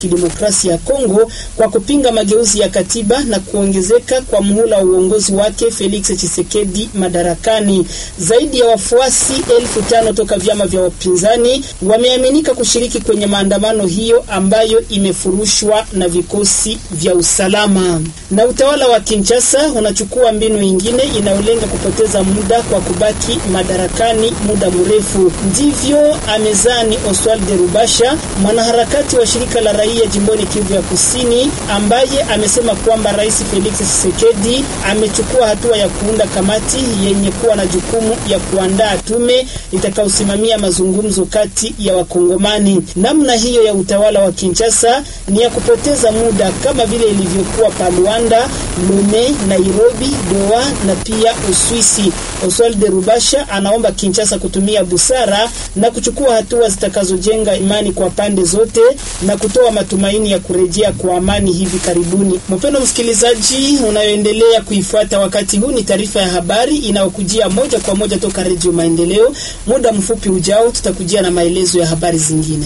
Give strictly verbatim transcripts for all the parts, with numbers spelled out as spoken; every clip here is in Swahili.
Kidemokrasia ya Kongo kwa kupinga mageuzi ya katiba na kuongezeka kwa muhula wa uongozi wake Felix Tshisekedi madarakani. Zaidi ya wafuasi elfu tano toka vyama vya upinzani wameaminika kushiriki kwenye maandamano hiyo ambayo imefurushwa na vikosi vya usalama. Na utawala wa Kinshasa unachukua mbinu nyingine inayolenga kupoteza muda kwa kubaki madarakani muda mrefu. Ndivyo amezani Oswald de Rubasha, mwanaharakati wa shirika la raia jimboni Kivu ya Kusini, ambaye amesema kwamba Rais Felix Tshisekedi amechukua hatua ya kuunda kamati yenye kuwa na jukumu ya kuandaa tume itakayosimamia mazungumzo kati ya Wakongomani. Namna hiyo ya utawala wa Kinshasa ni ya kupoteza muda kama vile ilivyokuwa pa Luanda, Lome, Nairobi, Doha na pia Uswisi. Oswald de Rubasha anaomba Kinshasa kutumia busara na kuchukua hatua zitakazojenga imani kwa pande zote na kutoa matumaini ya kurejea kwa amani hivi karibuni. Mpendo msikilizaji, unayoendelea kuifuata wakati huu ni taarifa ya habari inayokujia moja kwa moja toka Radio Maendeleo. Muda mfupi ujao tutakujia na maelezo ya habari zingine.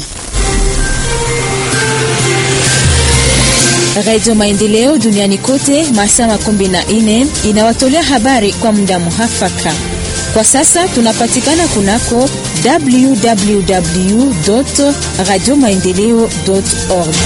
Radio Maendeleo duniani kote masaa makumi na nne inawatolea habari kwa muda muhafaka. Kwa sasa tunapatikana kunako w w w dot radio maendeleo dot org.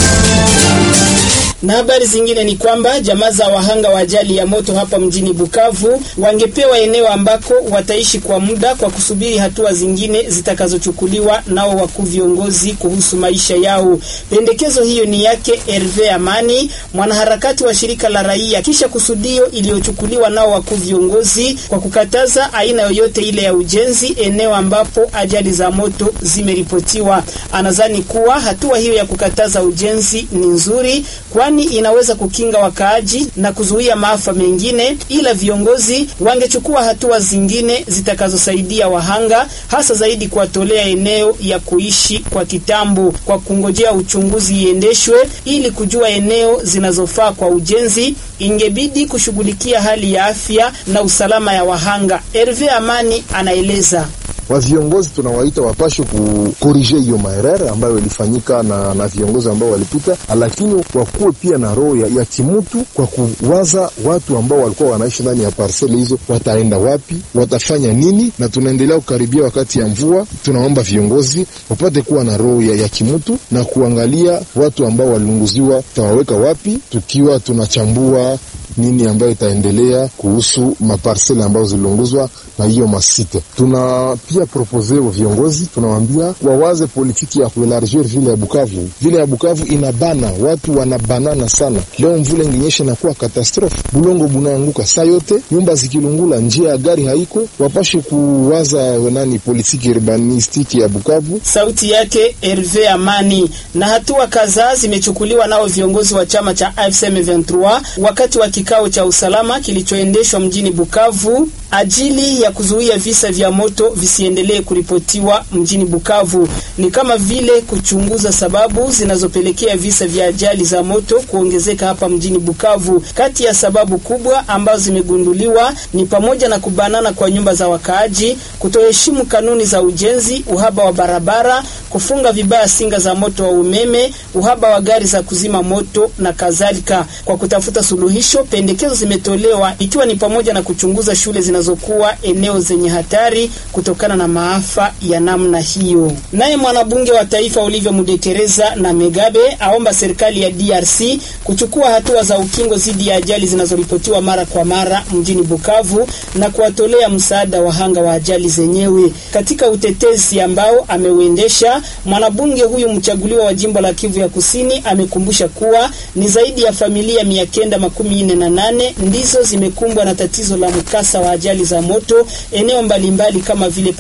Na habari zingine ni kwamba jamaa za wahanga wa ajali ya moto hapa mjini Bukavu wangepewa eneo ambako wataishi kwa muda kwa kusubiri hatua zingine zitakazochukuliwa nao wakuu viongozi kuhusu maisha yao. Pendekezo hiyo ni yake Herve Amani, mwanaharakati wa shirika la raia, kisha kusudio iliyochukuliwa nao wakuu viongozi kwa kukataza aina yoyote ile ya ujenzi eneo ambapo ajali za moto zimeripotiwa. Anadhani kuwa hatua hiyo ya kukataza ujenzi ni nzuri kwani inaweza kukinga wakaaji na kuzuia maafa mengine, ila viongozi wangechukua hatua zingine zitakazosaidia wahanga, hasa zaidi kuwatolea eneo ya kuishi kwa kitambo kwa kungojea uchunguzi iendeshwe ili kujua eneo zinazofaa kwa ujenzi. Ingebidi kushughulikia hali ya afya na usalama ya wahanga. Herve Amani anaeleza. Wa viongozi tunawaita wapashe kukorije hiyo maerere ambayo ilifanyika na, na viongozi ambao walipita, lakini wakuwe pia na roho ya, ya kimutu kwa kuwaza watu ambao walikuwa wanaishi ndani ya parcele hizo wataenda wapi, watafanya nini. Na tunaendelea kukaribia wakati ya mvua, tunaomba viongozi wapate kuwa na roho ya, ya kimutu na kuangalia watu ambao walunguziwa tawaweka wapi, tukiwa tunachambua nini ambayo itaendelea kuhusu maparsele ambayo zilunguzwa na hiyo masite. Tuna pia propose wa viongozi, tunawaambia wawaze politiki ya kuelargir vile ya Bukavu. Vile ya Bukavu inabana, watu wanabanana sana. Leo mvula inginyesha na kuwa katastrofe, bulongo bunaanguka saa yote, nyumba zikilungula, njia ya gari haiko. Wapashe kuwaza nani politiki urbanistiki ya Bukavu. Sauti yake Herve Amani. Na hatua kadhaa zimechukuliwa nao viongozi wa chama cha A F C M ishirini na tatu wakati wa kikao cha usalama kilichoendeshwa mjini Bukavu ajili ya kuzuia visa vya moto visiendelee kuripotiwa mjini Bukavu. Ni kama vile kuchunguza sababu zinazopelekea visa vya ajali za moto kuongezeka hapa mjini Bukavu. Kati ya sababu kubwa ambazo zimegunduliwa ni pamoja na kubanana kwa nyumba za wakaaji, kutoheshimu kanuni za ujenzi, uhaba wa barabara, kufunga vibaya singa za moto wa umeme, uhaba wa gari za kuzima moto na kadhalika. Kwa kutafuta suluhisho, pendekezo zimetolewa ikiwa ni pamoja na kuchunguza shule zinazokuwa eneo zenye hatari kutokana na maafa ya namna hiyo. Naye mwanabunge wa taifa Olivier Mudekereza na Megabe aomba serikali ya D R C kuchukua hatua za ukingo dhidi ya ajali zinazoripotiwa mara kwa mara mjini Bukavu na kuwatolea msaada wahanga wa ajali zenyewe. Katika utetezi ambao ameuendesha, mwanabunge huyu mchaguliwa wa jimbo la Kivu ya Kusini amekumbusha kuwa ni zaidi ya familia mia kenda makumi nne na nane ndizo zimekumbwa na tatizo la mkasa wa ajali za moto eneo mbalimbali kama vile